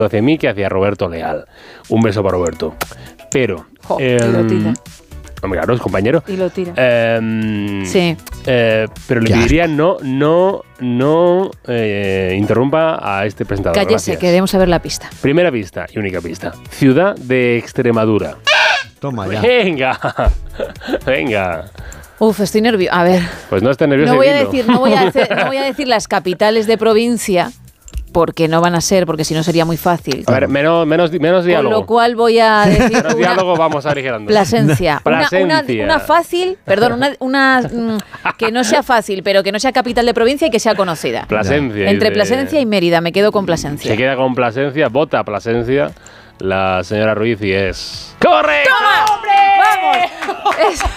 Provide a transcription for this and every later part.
hacia mí que hacia Roberto Leal. Un beso para Roberto. Pero... y lo tira. Hombre, claro, es compañero. Y lo tira. Sí. Pero le pediría no interrumpa a este presentador. Cállese, Gracias. que debemos saber la pista. Primera pista y única pista. Ciudad de Extremadura. Toma ya. Venga. Uf, estoy nerviosa. A ver. Pues no estés nervioso. No voy a decir las capitales de provincia, porque no van a ser, porque si no sería muy fácil. A ver, menos diálogo. Con lo cual voy a decir menos diálogo, vamos aligerando. Plasencia. Una fácil, perdón, una que no sea fácil, pero que no sea capital de provincia y que sea conocida. Plasencia. Entre Plasencia y Mérida, me quedo con Plasencia. Se queda con Plasencia, vota Plasencia la señora Ruiz y es... ¡Corre! ¡Toma, hombre! ¡Vamos!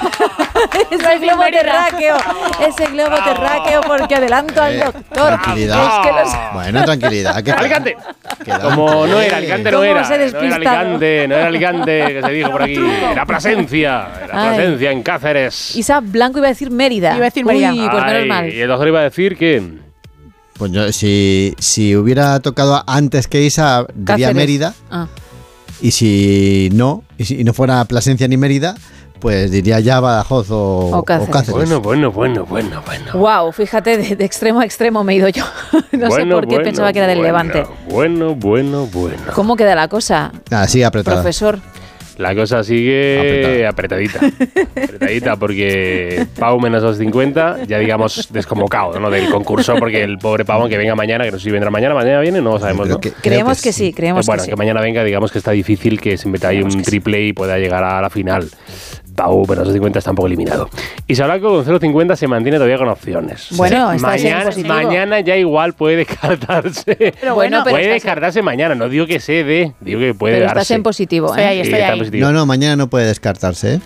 Ese globo terráqueo. Ese globo terráqueo porque adelanto al doctor. Tranquilidad. Bueno, tranquilidad. ¡Alicante! Como no era Alicante, no era. No era Alicante, que se dijo por aquí. Era Plasencia. Era Plasencia, en Cáceres. Isa Blanco iba a decir Mérida. Iba a decir Mérida. Uy, pues menos mal. Y el doctor iba a decir que... Pues yo, si hubiera tocado antes que Isa, diría Cáceres. Mérida. Y si no fuera Plasencia ni Mérida, pues diría ya Badajoz o Cáceres. Bueno. Wow, fíjate, de extremo a extremo me he ido yo. No sé por qué pensaba que era del Levante. Bueno. ¿Cómo queda la cosa? Sigue apretada. Profesor. La cosa sigue apretadita, porque Pau menos 250, ya digamos desconvocado, ¿no? Del concurso, porque el pobre Pau, aunque venga mañana, que no sé si vendrá mañana viene, no lo sabemos, ¿no? Creemos que sí. Bueno, que mañana venga, digamos que está difícil que se meta ahí un triple y pueda llegar a la final. Pau menos 250 está un poco eliminado. Y Sablanco con 0,50 se mantiene todavía con opciones. Bueno, está siendo positivo. Mañana ya igual puede descartarse. Pero bueno, puede descartarse mañana, no digo que digo que puede pero darse. Estás en positivo, Estoy ahí. Positivo. No, mañana no puede descartarse,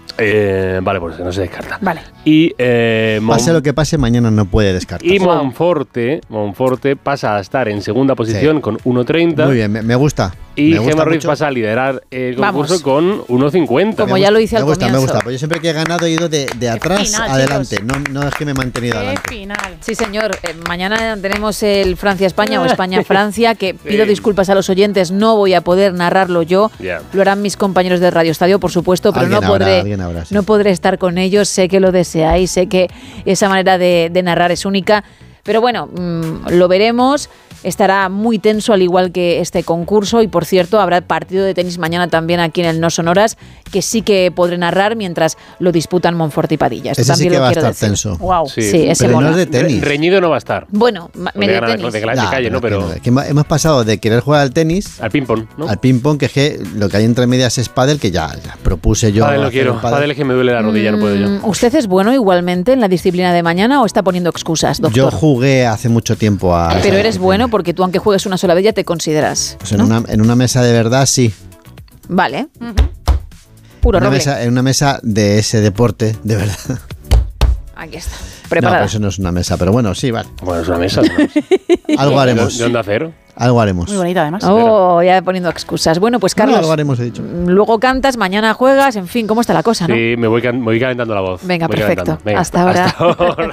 Vale, pues no se descarta. Vale. Y pase lo que pase, mañana no puede descartarse. Y Monforte pasa a estar en segunda posición con 1,30. Muy bien, me gusta. Y Gemma Ruiz pasa a liderar el concurso con 1,50. Como ya lo hice al comienzo. Me gusta, pues yo siempre que he ganado he ido de atrás adelante. No es que me he mantenido adelante. Final. Sí, señor. Mañana tenemos el Francia-España o España-Francia, que pido disculpas a los oyentes, no voy a poder narrarlo yo. Lo harán mis compañeros de Radio Estadio, por supuesto, pero no podré estar con ellos. Sé que lo deseáis, sé que esa manera de narrar es única. Pero bueno, lo veremos. Estará muy tenso, al igual que este concurso. Y por cierto, habrá partido de tenis mañana también aquí en el No Sonoras, que sí que podré narrar mientras lo disputan Monforte y Padilla. Esto ese también sí que lo va a quiero estar decir. tenso. Wow. Sí, ese pero mola. no es de tenis. Reñido no va a estar. Bueno, de tenis. De calle, ¿no? Pero que hemos pasado de querer jugar al tenis al ping-pong, ¿no? Al ping-pong, que es que lo que hay entre medias es pádel, que ya propuse yo. Pádel no quiero. Pádel es que me duele la rodilla, no puedo yo. ¿Usted es bueno igualmente en la disciplina de mañana o está poniendo excusas, doctor? Yo jugué hace mucho tiempo a... Pero eres bueno porque tú, aunque juegues una sola vez, ya te consideras. Pues ¿no? en una mesa de verdad, sí. Vale. Puro roble. En una mesa de ese deporte, de verdad. Aquí está. Preparada. No, eso no es una mesa, pero bueno, sí, vale. Bueno, es una mesa. Algo haremos. ¿De Onda Cero? Algo haremos. Muy bonita, además. Oh, ya poniendo excusas. Bueno, pues Carlos, algo haremos, he dicho. Luego cantas, mañana juegas, en fin, ¿cómo está la cosa, no? Sí, me voy calentando la voz. Venga, perfecto. Hasta ahora.